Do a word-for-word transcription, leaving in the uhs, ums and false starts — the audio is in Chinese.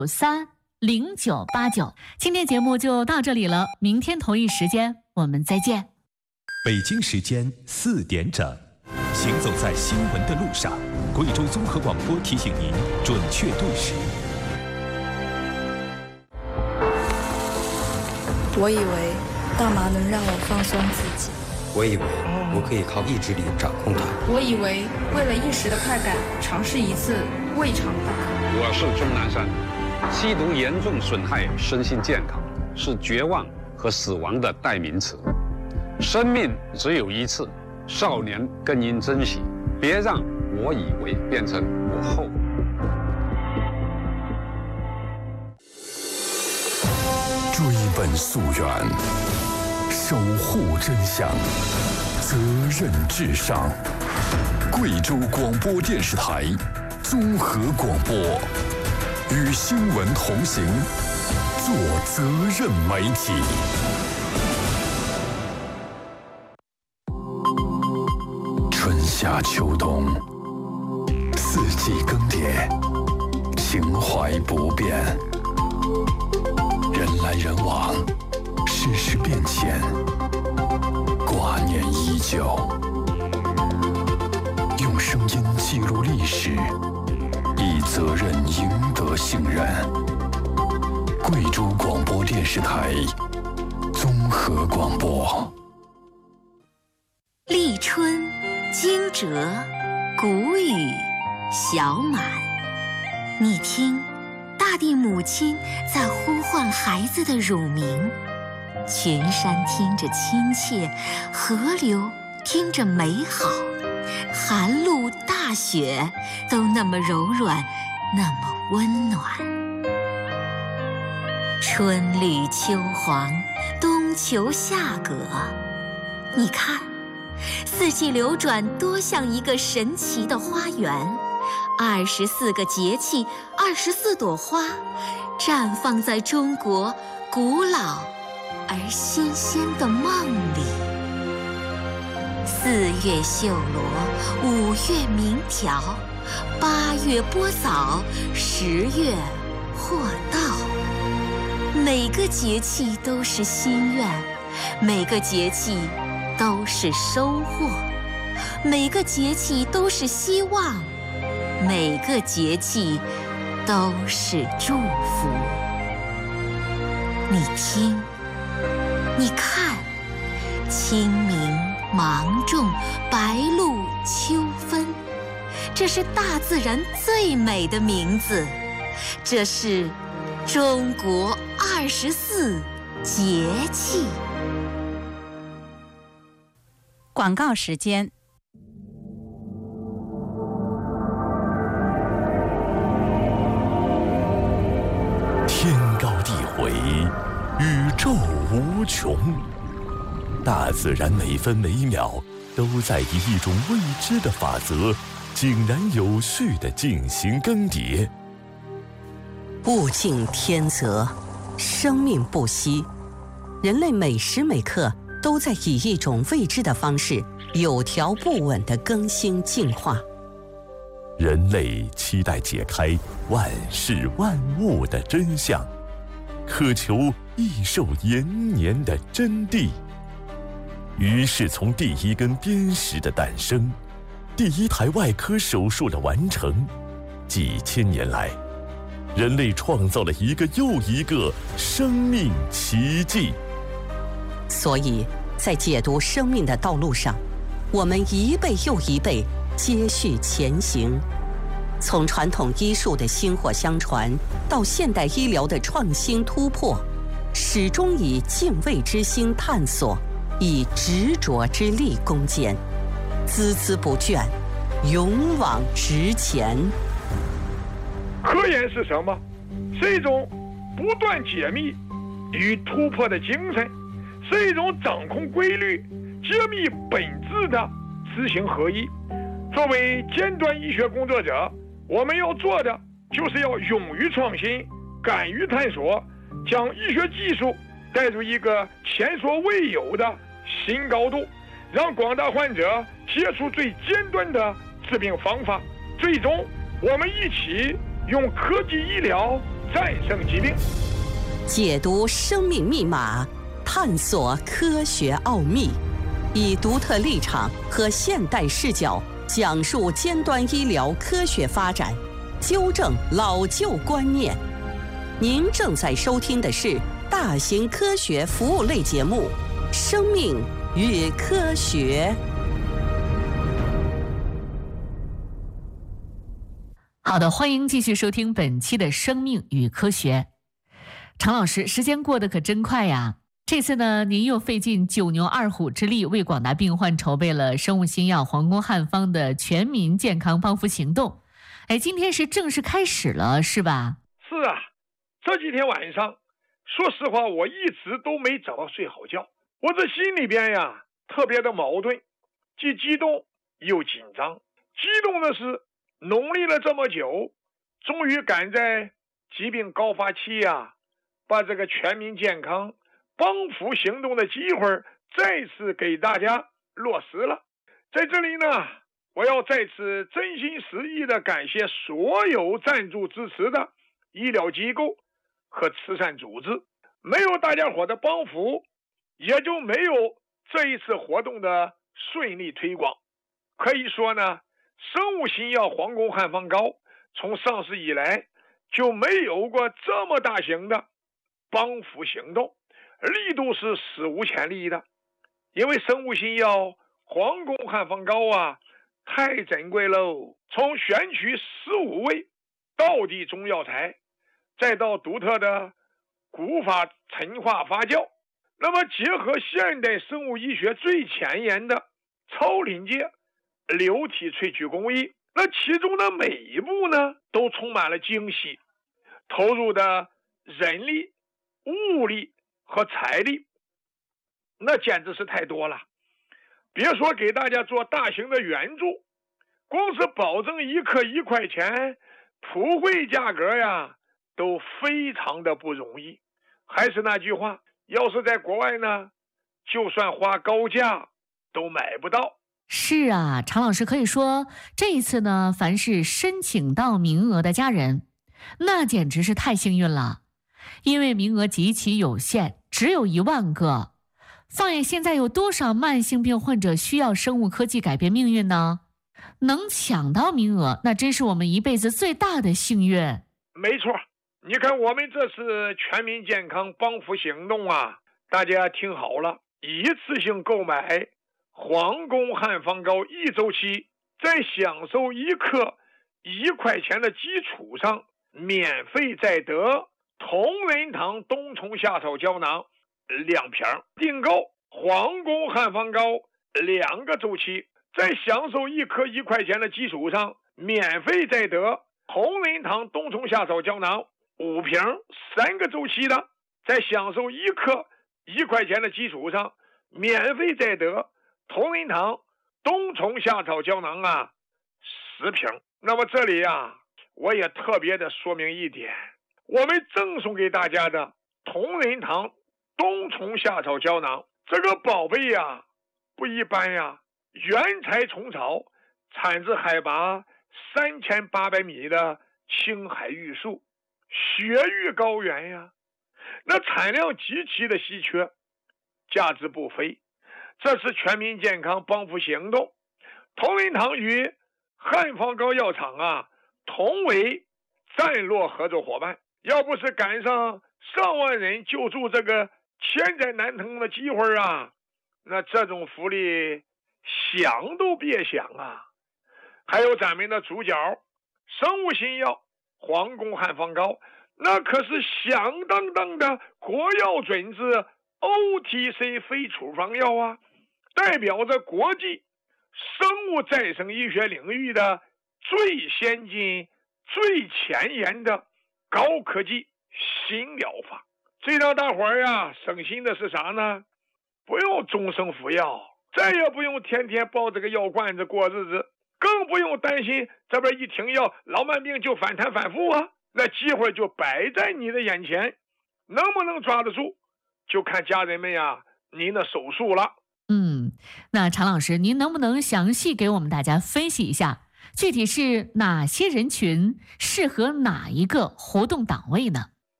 三零九八九。今天节目就到这里了，明天同一时间我们再见。 北京时间四点整，行走在新闻的路上，贵州综合广播提醒您准确对时。 我以为大麻能让我放松自己， 我以为我可以靠意志力掌控它， 我以为为了一时的快感，尝试一次未尝不可。 我是钟南山，吸毒严重损害身心健康，是绝望和死亡的代名词。生命只有一次，少年更应珍惜，别让我以为变成我后。 追本溯源，守护真相，责任至上。贵州广播电视台综合广播，与新闻同行，做责任媒体。春夏秋冬，四季更迭，情怀不变。人来人往，世事变迁，挂念依旧。用声音记录历史，以责任赢得信任。贵州广播电视台综合广播。 立春，惊蛰，谷雨，小满。你听，大地母亲在呼唤孩子的乳名，群山听着亲切，河流听着美好，寒露大雪都那么柔软，那么温暖。春绿秋黄，冬秋夏葛，你看，四季流转多像一个神奇的花园，二十四个节气，二十四朵花，绽放在中国古老而新鲜的梦里。四月绣罗，五月鸣条，八月播枣，十月获稻。每个节气都是心愿，每个节气都是收获，每个节气都是希望，每个节气都是祝福。你听，你看，清明、芒种、白露、秋分，这是大自然最美的名字，这是中国二十四节气。 广告时间。 天高地回，宇宙无穷，大自然每分每秒都在以一种未知的法则，井然有序地进行更迭。 物竞天择，生命不息，人类每时每刻都在以一种未知的方式，有条不紊地更新进化。 人类期待解开万事万物的真相，渴求益寿延年的真谛。于是从第一根砭石的诞生，第一台外科手术的完成，几千年来，人类创造了一个又一个生命奇迹。 所以在解读生命的道路上，我们一辈又一辈接续前行，从传统医术的薪火相传到现代医疗的创新突破，始终以敬畏之心探索，以执着之力攻坚，孜孜不倦，勇往直前。 科研是什么？是一种不断解密与突破的精神，是一种掌控规律、揭秘本质的知行合一。作为尖端医学工作者，我们要做的就是要勇于创新，敢于探索，将医学技术带入一个前所未有的新高度，让广大患者接触最尖端的治病方法。最终，我们一起用科技医疗战胜疾病。 解读生命密码，探索科学奥秘，以独特立场和现代视角讲述尖端医疗科学发展，纠正老旧观念。您正在收听的是大型科学服务类节目《生命与科学》。 好的，欢迎继续收听本期的《生命与科学》。常老师，时间过得可真快呀！这次呢，您又费尽九牛二虎之力，为广大病患筹备了生物新药皇宫汉方的全民健康帮扶行动。哎，今天是正式开始了，是吧？ 是啊，这几天晚上，说实话，我一直都没找到睡好觉。我这心里边呀，特别的矛盾，既激动又紧张。激动的是，努力了这么久，终于赶在疾病高发期呀，把这个全民健康帮扶行动的机会再次给大家落实了。在这里呢，我要再次真心实意的感谢所有赞助支持的医疗机构和慈善组织，没有大家伙的帮扶，也就没有这一次活动的顺利推广。可以说呢，生物新药皇宫汉方膏从上市以来就没有过这么大型的帮扶行动，力度是史无前例的。因为生物新药皇宫汉方膏啊，太珍贵喽！从选取十五味道地中药材，再到独特的古法陈化发酵，那么结合现代生物医学最前沿的超临界流体萃取工艺，那其中的每一步呢，都充满了惊喜，投入的人力、物力和财力，那简直是太多了。别说给大家做大型的援助，光是保证一克一块钱，普惠价格呀，都非常的不容易。还是那句话，要是在国外呢，就算花高价都买不到。 是啊，常老师，可以说这一次呢，凡是申请到名额的家人，那简直是太幸运了，因为名额极其有限，只有一万个。放眼现在有多少慢性病患者需要生物科技改变命运呢？能抢到名额，那真是我们一辈子最大的幸运。 没错，你看我们这次全民健康帮扶行动啊，大家听好了，一次性购买皇宫汉方膏一周期，在享受一克一块钱的基础上，免费再得同仁堂冬虫夏草胶囊两瓶，订购皇宫汉方膏两个周期，在享受一克一块钱的基础上，免费再得同仁堂冬虫夏草胶囊五瓶三个周期的，在享受一克一块钱的基础上，免费再得同仁堂冬虫夏草胶囊啊十瓶。那么这里呀、啊，我也特别的说明一点，我们赠送给大家的同仁堂冬虫夏草胶囊这个宝贝呀、啊、不一般呀，原材虫草，产自海拔三千八百米的青海玉树雪域高原呀，那产量极其的稀缺，价值不菲。这次全民健康帮扶行动，同仁堂与汉方膏药厂啊同为战略合作伙伴，要不是赶上上万人救助这个千载难逢的机会啊，那这种福利想都别想啊。还有咱们的主角生物新药皇宫汉方膏，那可是响当当的国药准字 O T C 非处方药啊，代表着国际生物再生医学领域的最先进、最前沿的高科技新疗法。这让大伙儿呀省心的是啥呢？不用终生服药，再也不用天天抱着个药罐子过日子，更不用担心这边一停药，老慢病就反弹反复啊。那机会就摆在你的眼前，能不能抓得住，就看家人们呀您的手速了。 嗯，那常老师，您能不能详细给我们大家分析一下具体是哪些人群适合哪一个活动档位呢？